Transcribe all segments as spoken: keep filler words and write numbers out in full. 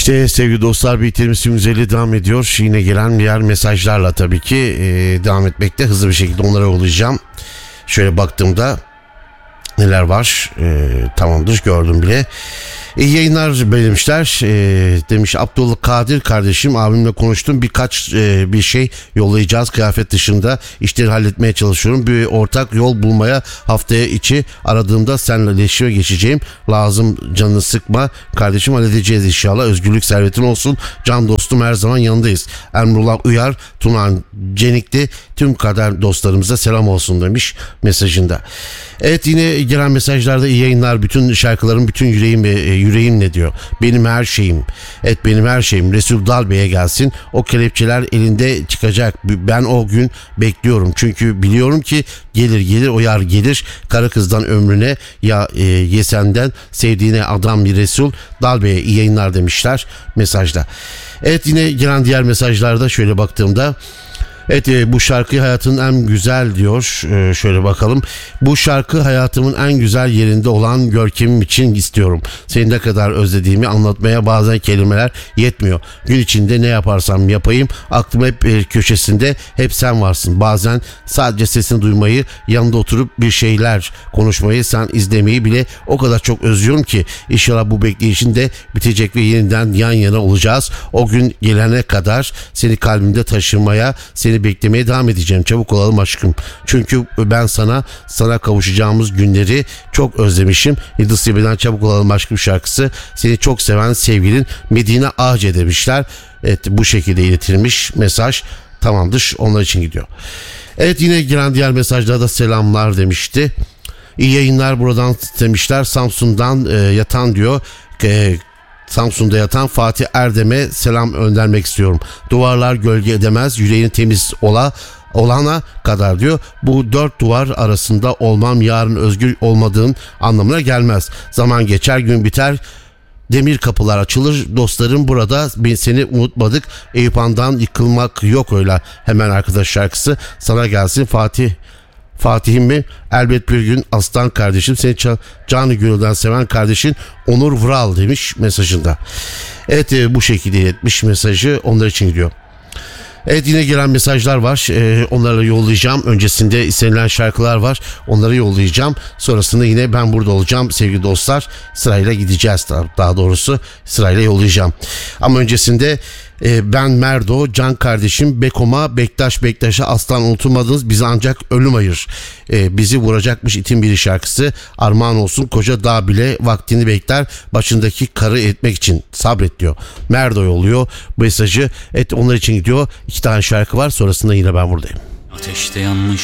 İşte sevgili dostlar, birliklerimiz güzeli devam ediyor. Yine gelen diğer mesajlarla tabii ki e, devam etmekte. Hızlı bir şekilde onlara yollayacağım. Şöyle baktığımda neler var? E, tamamdır, gördüm bile. İyi yayınlar belirmişler. E, demiş Abdülkadir kardeşim, abimle konuştum. Birkaç e, bir şey yollayacağız. Kıyafet dışında işleri halletmeye çalışıyorum. Bir ortak yol bulmaya haftaya içi aradığımda seninle iletişime geçeceğim. Lazım, canını sıkma kardeşim, halledeceğiz inşallah. Özgürlük servetin olsun. Can dostum, her zaman yanındayız. Emrullah Uyar, Tunan Cenikli, tüm kader dostlarımıza selam olsun demiş mesajında. Evet, yine gelen mesajlarda iyi yayınlar. Bütün şarkılarım, bütün yüreğim ve e, yüreğim ne diyor? Benim her şeyim. Evet, benim her şeyim. Resul Dalbey'e gelsin. O kelepçeler elinde çıkacak. Ben o gün bekliyorum. Çünkü biliyorum ki gelir gelir o yar gelir. Kara kızdan ömrüne, ya e, Yesen'den sevdiğine adam bir Resul Dalbey'e iyi yayınlar demişler mesajda. Evet, yine gelen diğer mesajlarda şöyle baktığımda, evet, e, bu şarkı hayatın en güzel diyor. E, şöyle bakalım. Bu şarkı hayatımın en güzel yerinde olan Görkem'im için istiyorum. Seni ne kadar özlediğimi anlatmaya bazen kelimeler yetmiyor. Gün içinde ne yaparsam yapayım aklım hep e, köşesinde, hep sen varsın. Bazen sadece sesini duymayı, yanında oturup bir şeyler konuşmayı, sen izlemeyi bile o kadar çok özlüyorum ki inşallah bu bekleyişin de bitecek ve yeniden yan yana olacağız. O gün gelene kadar seni kalbimde taşımaya, seni beklemeye devam edeceğim. Çabuk olalım aşkım. Çünkü ben sana sana kavuşacağımız günleri çok özlemişim. Yıldız Tilbe'den Çabuk Olalım Aşkım şarkısı seni çok seven sevgilin Medine Ağaca demişler. Evet, bu şekilde iletilmiş mesaj. Tamamdır, onlar için gidiyor. Evet, yine gelen diğer mesajlarda selamlar demişti. İyi yayınlar buradan demişler. Samsun'dan e, yatan diyor. E, Samsun'da yatan Fatih Erdem'e selam göndermek istiyorum. Duvarlar gölge edemez, yüreğin temiz ola olana kadar diyor. Bu dört duvar arasında olmam yarın özgür olmadığın anlamına gelmez. Zaman geçer, gün biter, demir kapılar açılır. Dostlarım burada, seni unutmadık. Eyüp Han'dan yıkılmak yok öyle hemen arkadaş şarkısı sana gelsin. Fatih Fatih'im mi? Elbet bir gün aslan kardeşim, seni canı gönülden seven kardeşin Onur Vural demiş mesajında. Evet, e, bu şekilde iletmiş mesajı, onlar için gidiyor. Evet, yine gelen mesajlar var. Ee, onları yollayacağım. Öncesinde istenilen şarkılar var. Onları yollayacağım. Sonrasında yine ben burada olacağım sevgili dostlar. Sırayla gideceğiz, daha doğrusu sırayla yollayacağım. Ama öncesinde e, ben Merdo, Can kardeşim, Bekom'a, Bektaş Bektaş'a aslan unutulmadınız. Bizi ancak ölüm ayır. E, bizi vuracakmış itin biri şarkısı. Armağan olsun koca dağ bile vaktini bekler. Başındaki karı etmek için sabret diyor. Merdo yolluyor bu mesajı. Evet, onlar için gidiyor. İki tane şarkı var. Sonrasında yine ben buradayım. Ateşte yanmış,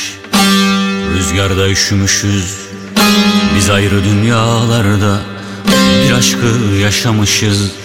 rüzgarda üşümüşüz. Biz ayrı dünyalarda bir aşkı yaşamışız.